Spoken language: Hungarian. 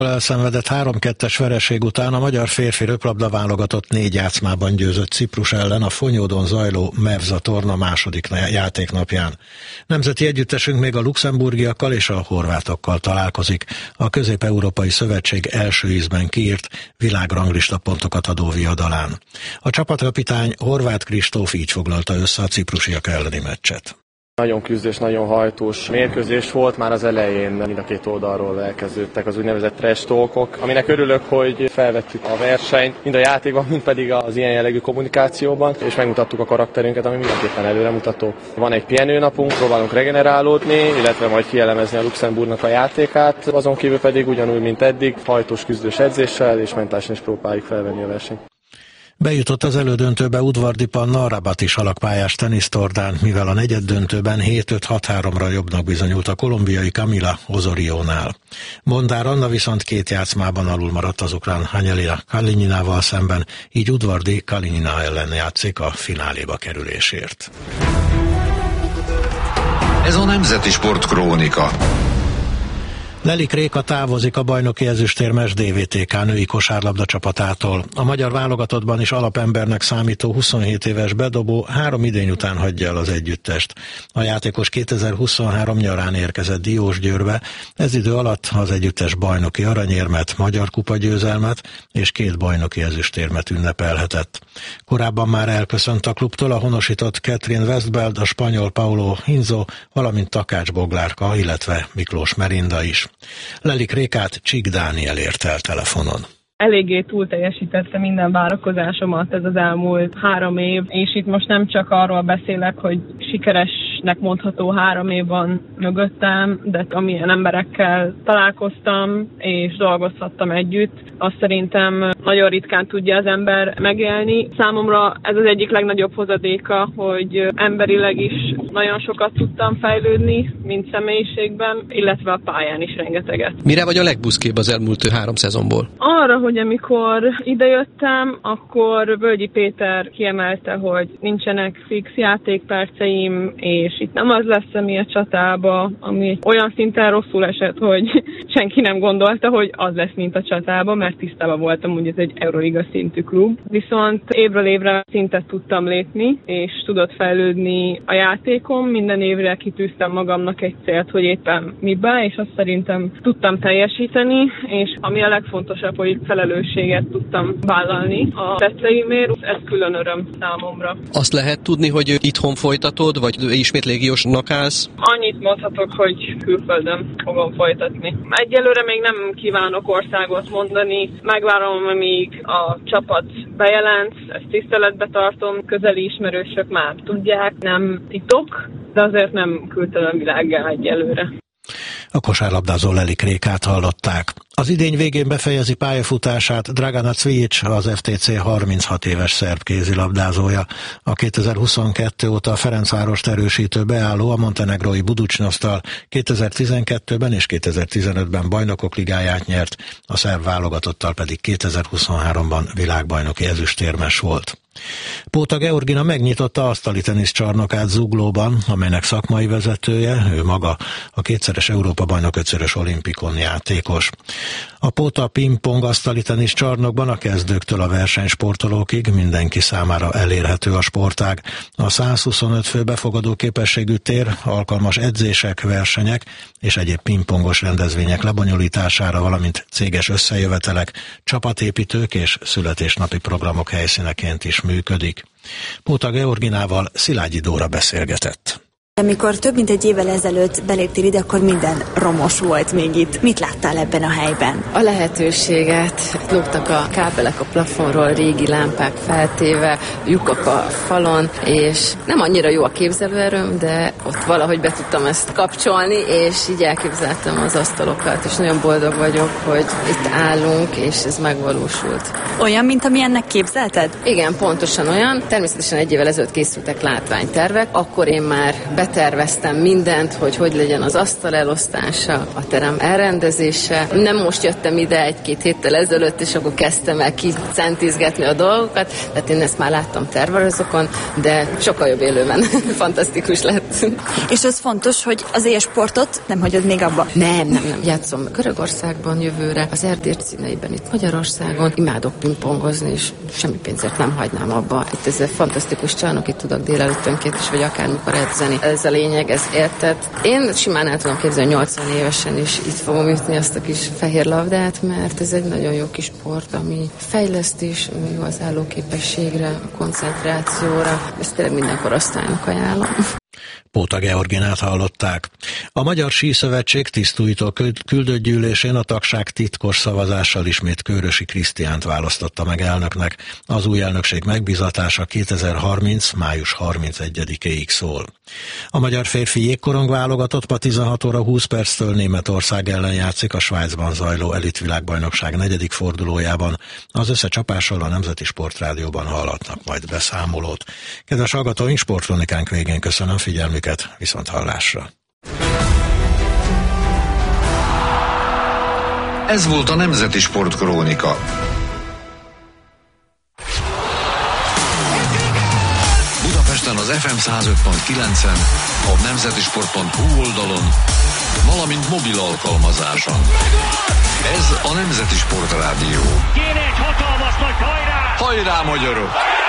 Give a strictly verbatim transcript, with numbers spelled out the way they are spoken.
Elszenvedett három kettes vereség után a magyar férfi röplabda válogatott négy játszmában győzött Ciprus ellen a Fonyódon zajló Mevza torna második játéknapján. Nemzeti együttesünk még a luxemburgiakkal és a horvátokkal találkozik. A Közép-Európai Szövetség első ízben kiírt világranglista pontokat adó viadalán. A csapatkapitány Horváth Kristóf így foglalta össze a ciprusiak elleni meccset. Nagyon küzdős, nagyon hajtós mérkőzés volt, már az elején mind a két oldalról elkezdődtek az úgynevezett trash talkok, aminek örülök, hogy felvettük a versenyt, mind a játékban, mind pedig az ilyen jellegű kommunikációban, és megmutattuk a karakterünket, ami mindenképpen előremutató. Van egy pihenőnapunk, próbálunk regenerálódni, illetve majd kielemezni a Luxemburgnak a játékát, azon kívül pedig ugyanúgy, mint eddig, hajtós, küzdős edzéssel és mentálisan is próbáljuk felvenni a versenyt. Bejutott az elődöntőbe Udvardi Panna, a Rabatis alakpályás tenisztordán, mivel a negyeddöntőben hét öt hat háromra jobbnak bizonyult a kolumbiai Camila Osoriónál. Bondár Anna viszont két játszmában alul maradt az ukrán Hanyelina Kalininával szemben, így Udvardi Kalinina ellen játszik a fináléba kerülésért. Ez a Nemzeti Sport Krónika. Lelik Réka távozik a bajnoki ezüstérmes dé vé té ká női kosárlabda csapatától. A magyar válogatottban is alapembernek számító huszonhét éves bedobó három idény után hagyja el az együttest. A játékos kétezer-huszonhárom nyarán érkezett Diósgyőrbe, ez idő alatt az együttes bajnoki aranyérmet, magyar kupa győzelmet és két bajnoki ezüstérmet ünnepelhetett. Korábban már elköszönt a klubtól a honosított Catherine Westbeld, a spanyol Paulo Hinzo, valamint Takács Boglárka, illetve Miklós Merinda is. Lelik Rékát Csík Dániel ért el telefonon. Eléggé túl teljesítette minden várakozásomat ez az elmúlt három év, és itt most nem csak arról beszélek, hogy sikeresnek mondható három év van mögöttem, de amilyen emberekkel találkoztam és dolgozhattam együtt, azt szerintem nagyon ritkán tudja az ember megélni. Számomra ez az egyik legnagyobb hozadéka, hogy emberileg is nagyon sokat tudtam fejlődni, mint személyiségben, illetve a pályán is rengeteget. Mire vagy a legbuszkébb az elmúlt három szezonból? Arra, hogy amikor idejöttem, akkor Völgyi Péter kiemelte, hogy nincsenek fix játékperceim, és itt nem az lesz, ami a csatába, ami olyan szinten rosszul esett, hogy senki nem gondolta, hogy az lesz, mint a csatába, mert tisztában voltam, hogy ez egy Euroliga szintű klub. Viszont évről évre szintet tudtam lépni, és tudott fejlődni a játékom. Minden évre kitűztem magamnak egy célt, hogy éppen miben, és azt szerintem tudtam teljesíteni, és ami a legfontosabb, hogy felelősséget tudtam vállalni a tetteimért, ez külön öröm számomra. Azt lehet tudni, hogy itthon folytatod, vagy ismét légiósnak állsz? Annyit mondhatok, hogy külföldön fogom folytatni. Egyelőre még nem kívánok országot mondani, megvárom, amíg a csapat bejelent, ezt tiszteletbe tartom, közeli ismerősök már tudják, nem titok, de azért nem kültelen világgá egyelőre. A kosárlabdázó Lelik Rékát hallották. Az idény végén befejezi pályafutását Dragana Cvijic, az ef té cé harminchat éves szerb kézilabdázója. A kétezer-huszonkettő óta a Ferencvárost erősítő beálló a montenegrói Buducsnosztal kétezer-tizenkettőben és kétezer-tizenötben bajnokok ligáját nyert, a szerb válogatottal pedig kétezer-huszonháromban világbajnoki ezüstérmes volt. Póta Georgina megnyitotta asztali teniszcsarnokát Zuglóban, amelynek szakmai vezetője, ő maga a kétszeres Európa-bajnok, ötszörös olimpikon játékos. A Póta pingpong asztali teniszcsarnokban a kezdőktől a versenysportolókig mindenki számára elérhető a sportág. A százhuszonöt fő befogadó képességű tér alkalmas edzések, versenyek és egyéb pingpongos rendezvények lebonyolítására, valamint céges összejövetelek, csapatépítők és születésnapi programok helyszíneként is működik. Póta Georginával Szilágyi Dóra beszélgetett. Amikor több mint egy évvel ezelőtt beléptél ide, akkor minden romos volt még itt. Mit láttál ebben a helyben? A lehetőséget. Lógtak a kábelek a plafonról, régi lámpák feltéve, lyukak a falon, és nem annyira jó a képzelőerőm, de ott valahogy be tudtam ezt kapcsolni, és így elképzeltem az asztalokat, és nagyon boldog vagyok, hogy itt állunk, és ez megvalósult. Olyan, mint amilyennek képzelted? Igen, pontosan olyan. Természetesen egy évvel ezelőtt készültek látványtervek, akkor én már be beterveztem mindent, hogy hogy legyen az asztal elosztása, a terem elrendezése. Nem most jöttem ide egy-két héttel ezelőtt, és akkor kezdtem el kicentizgetni a dolgokat, tehát én ezt már láttam tervrajzokon, de sokkal jobb élőben. Fantasztikus lett. És az fontos, hogy az élsportot nem hagyod még abba? Nem, nem, nem. Játszom Görögországban jövőre, az Erdély színeiben itt Magyarországon. Imádok pingpongozni, és semmi pénzért nem hagynám abba. Itt ez egy fantasztikus csarnok, itt tudok délelőttönként is, vagy akármikor edzeni. Ez a lényeg, ez érted. Én simán el tudom képzelni, nyolcvan évesen is itt fogom ütni azt a kis fehér labdát, mert ez egy nagyon jó kis sport, ami fejlesztés, ami jó az állóképességre, a koncentrációra. Ezt tényleg minden korosztálynak ajánlom. Póta Georginát hallották. A Magyar Síszövetség tisztújtó küldött gyűlésén a tagság titkos szavazással ismét Kőrösi Krisztiánt választotta meg elnöknek. Az új elnökség megbízatása kétezer-harminc. május harmincegyedikéig szól. A magyar férfi jégkorong válogatott ma tizenhat óra húsz perctől Németország ellen játszik a Svájcban zajló elitvilágbajnokság negyedik fordulójában. Az összecsapásról a Nemzeti Sportrádióban hallhatnak majd beszámolót. Kedves hallgatóink, sportkronikánk végén köszönöm figyelmüket, viszont hallásra. Ez volt a Nemzeti Sportkrónika. Budapesten az ef em száz öt pont kilencen, a nemzetisport pont hu oldalon, valamint mobil alkalmazáson. Ez a Nemzeti Sportrádió. Kéne egy hatalmas nagy hajrá! Hajrá, magyarok!